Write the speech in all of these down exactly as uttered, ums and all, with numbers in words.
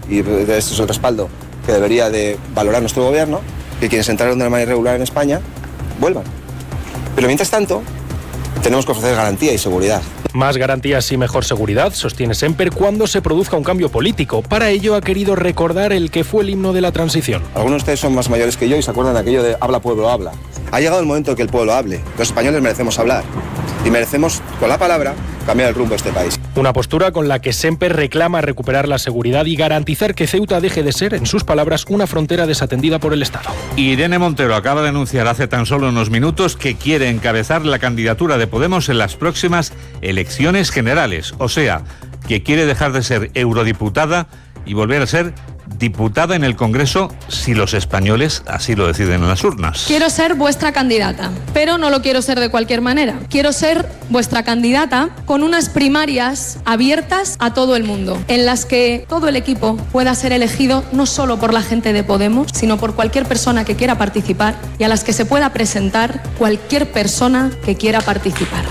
y este es el respaldo que debería de valorar nuestro gobierno, que quienes entraron de manera irregular en España vuelvan. Pero mientras tanto, tenemos que ofrecer garantía y seguridad. Más garantías y mejor seguridad, sostiene Semper, cuando se produzca un cambio político. Para ello ha querido recordar el que fue el himno de la transición. Algunos de ustedes son más mayores que yo y se acuerdan de aquello de habla pueblo habla. Ha llegado el momento de que el pueblo hable. Los españoles merecemos hablar y merecemos, con la palabra, cambiar el rumbo de este país. Una postura con la que Semper reclama recuperar la seguridad y garantizar que Ceuta deje de ser, en sus palabras, una frontera desatendida por el Estado. Irene Montero acaba de anunciar hace tan solo unos minutos que quiere encabezar la candidatura de Podemos en las próximas elecciones generales. O sea, que quiere dejar de ser eurodiputada y volver a ser diputada en el Congreso si los españoles así lo deciden en las urnas. Quiero ser vuestra candidata, pero no lo quiero ser de cualquier manera. Quiero ser vuestra candidata con unas primarias abiertas a todo el mundo, en las que todo el equipo pueda ser elegido no solo por la gente de Podemos, sino por cualquier persona que quiera participar y a las que se pueda presentar cualquier persona que quiera participar.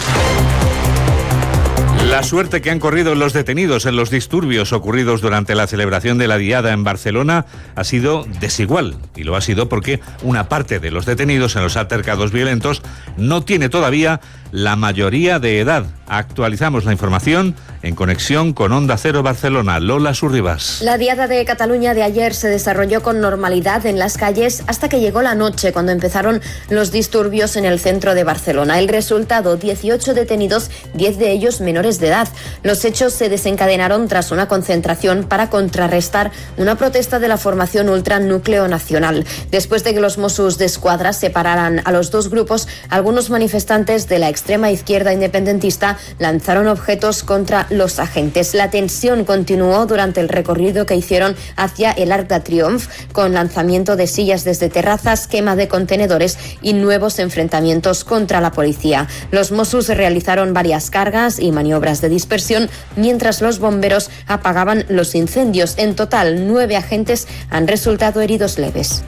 La suerte que han corrido los detenidos en los disturbios ocurridos durante la celebración de la Diada en Barcelona ha sido desigual, y lo ha sido porque una parte de los detenidos en los altercados violentos no tiene todavía la mayoría de edad. Actualizamos la información en conexión con Onda Cero Barcelona. Lola Surribas. La Diada de Cataluña de ayer se desarrolló con normalidad en las calles hasta que llegó la noche, cuando empezaron los disturbios en el centro de Barcelona. El resultado, dieciocho detenidos, diez de ellos menores de edad. Los hechos se desencadenaron tras una concentración para contrarrestar una protesta de la formación Ultra Núcleo Nacional. Después de que los Mossos d'Esquadra separaran a los dos grupos, algunos manifestantes de la extrema izquierda independentista lanzaron objetos contra los agentes. La tensión continuó durante el recorrido que hicieron hacia el Arc de Triomf, con lanzamiento de sillas desde terrazas, quema de contenedores y nuevos enfrentamientos contra la policía. Los Mossos realizaron varias cargas y maniobras de dispersión, mientras los bomberos apagaban los incendios. En total, nueve agentes han resultado heridos leves.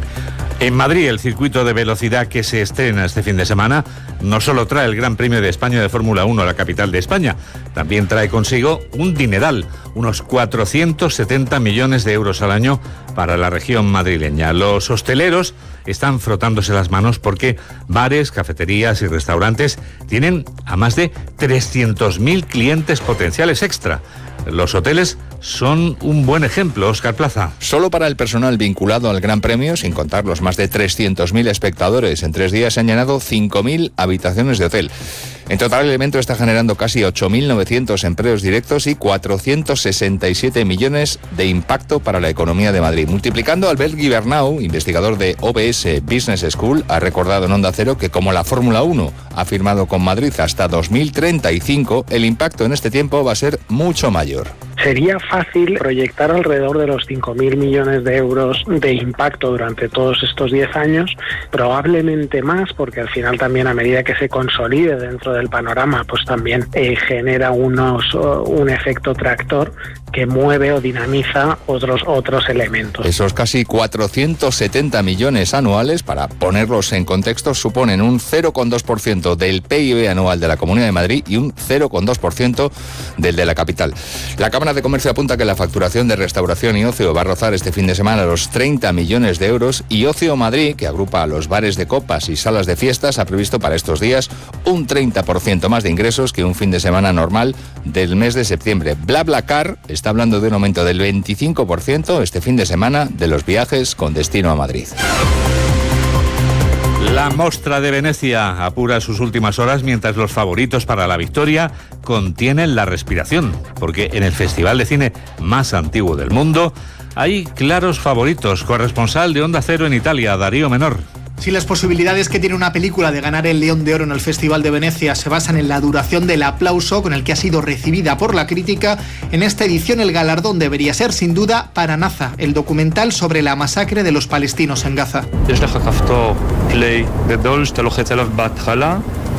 En Madrid, el circuito de velocidad que se estrena este fin de semana no solo trae el Gran Premio de España de Fórmula uno a la capital de España, también trae consigo un dineral, unos cuatrocientos setenta millones de euros al año para la región madrileña. Los hosteleros están frotándose las manos porque bares, cafeterías y restaurantes tienen a más de trescientos mil clientes potenciales extra. Los hoteles son un buen ejemplo, Óscar Plaza. Solo para el personal vinculado al Gran Premio, sin contar los más de trescientos mil espectadores, en tres días se han llenado cinco mil habitaciones de hotel. En total, el evento está generando casi ocho mil novecientos empleos directos y cuatrocientos sesenta y siete millones de impacto para la economía de Madrid. Multiplicando, Albert Gibernau, investigador de O B S Business School, ha recordado en Onda Cero que como la Fórmula uno ha firmado con Madrid hasta dos mil treinta y cinco, el impacto en este tiempo va a ser mucho mayor. Sería fácil proyectar alrededor de los cinco mil millones de euros de impacto durante todos estos diez años, probablemente más, porque al final también, a medida que se consolide dentro del panorama, pues también eh, genera unos, un efecto tractor que mueve o dinamiza otros, otros elementos. Esos casi cuatrocientos setenta millones anuales, para ponerlos en contexto, suponen un cero coma dos por ciento del P I B anual de la Comunidad de Madrid y un cero coma dos por ciento del de la capital. La Cámara de Comercio apunta que la facturación de restauración y ocio va a rozar este fin de semana los treinta millones de euros, y Ocio Madrid, que agrupa a los bares de copas y salas de fiestas, ha previsto para estos días un treinta por ciento más de ingresos que un fin de semana normal del mes de septiembre. BlaBlaCar está hablando de un aumento del veinticinco por ciento este fin de semana de los viajes con destino a Madrid. La Mostra de Venecia apura sus últimas horas mientras los favoritos para la victoria contienen la respiración, porque en el festival de cine más antiguo del mundo hay claros favoritos. Corresponsal de Onda Cero en Italia, Darío Menor. Si las posibilidades que tiene una película de ganar el León de Oro en el Festival de Venecia se basan en la duración del aplauso con el que ha sido recibida por la crítica, en esta edición el galardón debería ser sin duda para Naza, el documental sobre la masacre de los palestinos en Gaza.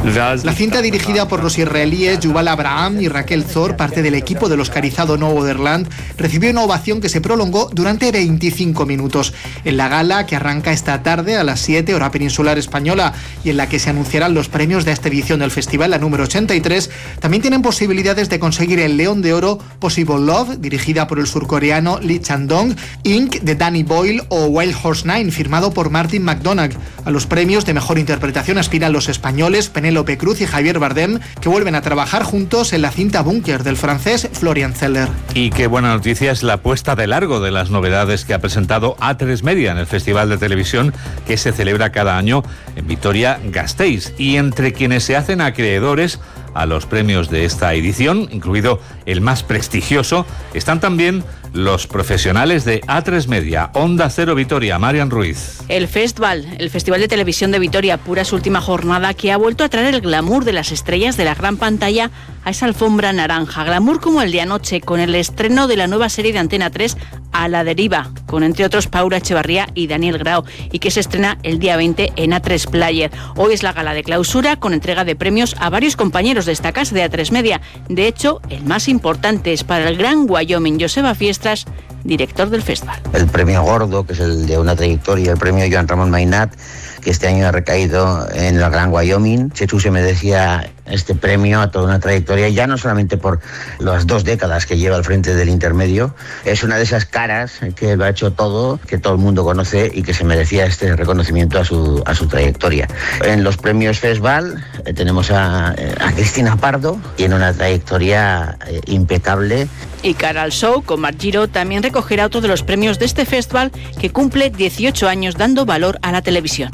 La cinta, dirigida por los israelíes Yuval Abraham y Raquel Zor, parte del equipo del oscarizado Noah Oderland, recibió una ovación que se prolongó durante veinticinco minutos. En la gala, que arranca esta tarde a las siete, hora peninsular española, y en la que se anunciarán los premios de esta edición del festival, la número ochenta y tres, también tienen posibilidades de conseguir el León de Oro Possible Love, dirigida por el surcoreano Lee Chan-dong, Ink de Danny Boyle o Wild Horse Nine, firmado por Martin McDonagh. A los premios de mejor interpretación aspiran los españoles Penélope Cruz y Javier Bardem, que vuelven a trabajar juntos en la cinta Búnker del francés Florian Zeller. Y qué buena noticia es la puesta de largo de las novedades que ha presentado A tres Media en el Festival de Televisión que se celebra cada año en Vitoria-Gasteiz. Y entre quienes se hacen acreedores a los premios de esta edición, incluido el más prestigioso, están también los profesionales de A tres Media. Onda Cero Vitoria, Marian Ruiz. El Festival, el Festival de Televisión de Vitoria, apura su última jornada, que ha vuelto a traer el glamour de las estrellas de la gran pantalla a esa alfombra naranja. Glamour como el de anoche, con el estreno de la nueva serie de Antena tres, A la Deriva, con entre otros Paula Echevarría y Daniel Grau, y que se estrena el día veinte en A tres Player. Hoy es la gala de clausura, con entrega de premios a varios compañeros de esta casa de A tres Media. De hecho, el más importante es para el Gran Wyoming, Joseba Fiestras, director del festival. El premio gordo, que es el de una trayectoria, el premio Joan Ramón Mainat, que este año ha recaído en el Gran Wyoming. Chechu se merecía este premio a toda una trayectoria, ya no solamente por las dos décadas que lleva al frente del intermedio, es una de esas caras que lo ha hecho todo, que todo el mundo conoce y que se merecía este reconocimiento a su, a su trayectoria. En los premios Festival eh, tenemos a, a Cristina Pardo, tiene una trayectoria eh, impecable. Y cara al show, con Marc Giro también recogerá otro de los premios de este festival, que cumple dieciocho años dando valor a la televisión.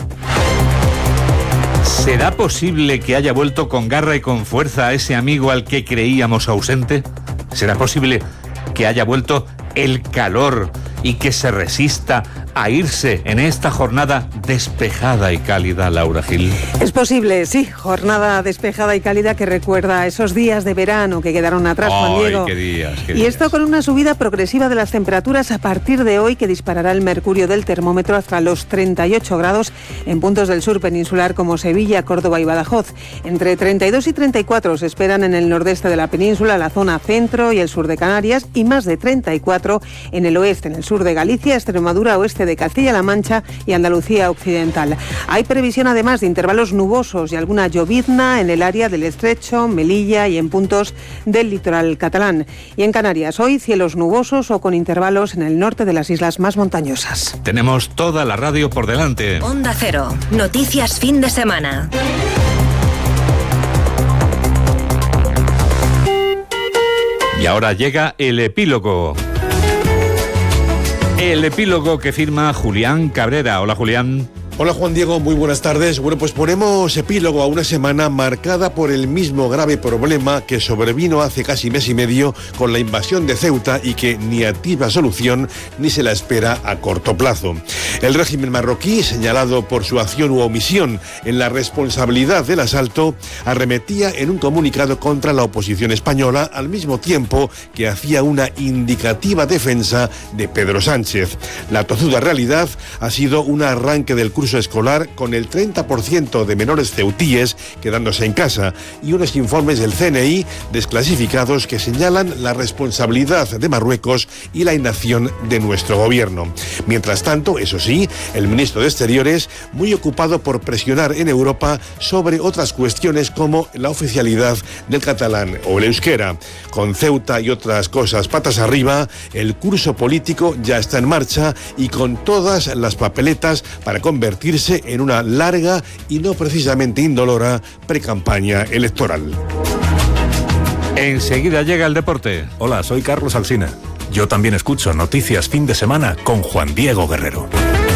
¿Será posible que haya vuelto con garra y con fuerza a ese amigo al que creíamos ausente? ¿Será posible que haya vuelto el calor y que se resista a irse en esta jornada despejada y cálida, Laura Gil? Es posible, sí, jornada despejada y cálida que recuerda esos días de verano que quedaron atrás, Juan Diego. Qué días, qué y días. Esto con una subida progresiva de las temperaturas a partir de hoy, que disparará el mercurio del termómetro hasta los treinta y ocho grados en puntos del sur peninsular como Sevilla, Córdoba y Badajoz. Entre treinta y dos y treinta y cuatro se esperan en el nordeste de la península, la zona centro y el sur de Canarias, y más de treinta y cuatro en el oeste, en el sur de Galicia, Extremadura, oeste de Castilla-La Mancha y Andalucía occidental. Hay previsión además de intervalos nubosos y alguna llovizna en el área del Estrecho, Melilla y en puntos del litoral catalán. Y en Canarias hoy cielos nubosos o con intervalos en el norte de las islas más montañosas. Tenemos toda la radio por delante. Onda Cero, noticias fin de semana. Y ahora llega el epílogo. El epílogo que firma Julián Cabrera. Hola, Julián. Hola, Juan Diego, muy buenas tardes. Bueno, pues ponemos epílogo a una semana marcada por el mismo grave problema que sobrevino hace casi mes y medio con la invasión de Ceuta y que ni activa solución ni se la espera a corto plazo. El régimen marroquí, señalado por su acción u omisión en la responsabilidad del asalto, arremetía en un comunicado contra la oposición española al mismo tiempo que hacía una indicativa defensa de Pedro Sánchez. La tozuda realidad ha sido un arranque del curso escolar con el treinta por ciento de menores ceutíes quedándose en casa y unos informes del C N I desclasificados que señalan la responsabilidad de Marruecos y la inacción de nuestro gobierno. Mientras tanto, eso sí, el ministro de Exteriores, muy ocupado por presionar en Europa sobre otras cuestiones como la oficialidad del catalán o el euskera. Con Ceuta y otras cosas patas arriba, el curso político ya está en marcha y con todas las papeletas para convertirse en una larga y no precisamente indolora precampaña electoral. Enseguida llega el deporte. Hola, soy Carlos Alsina. Yo también escucho Noticias Fin de Semana con Juan Diego Guerrero.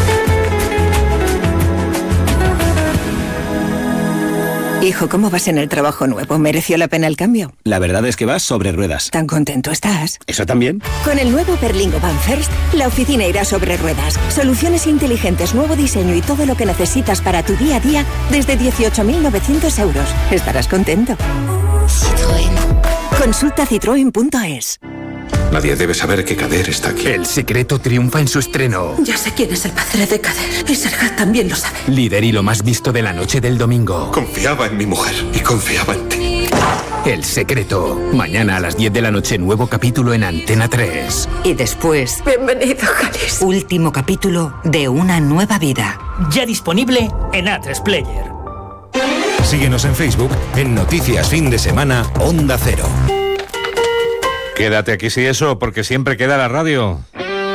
Hijo, ¿cómo vas en el trabajo nuevo? ¿Mereció la pena el cambio? La verdad es que vas sobre ruedas. ¿Tan contento estás? ¿Eso también? Con el nuevo Berlingo Van First, la oficina irá sobre ruedas. Soluciones inteligentes, nuevo diseño y todo lo que necesitas para tu día a día desde dieciocho mil novecientos euros. Estarás contento. Citroën. Consulta citroen punto es. Nadie debe saber que Kader está aquí. El Secreto triunfa en su estreno. Ya sé quién es el padre de Kader. Y Serhat también lo sabe. Líder y lo más visto de la noche del domingo. Confiaba en mi mujer y confiaba en ti. El Secreto. Mañana a las diez de la noche, nuevo capítulo en Antena tres. Y después... Bienvenido, Jalis. Último capítulo de Una nueva vida. Ya disponible en A tres Player. Síguenos en Facebook en Noticias Fin de Semana Onda Cero. Quédate aquí si eso, porque siempre queda la radio.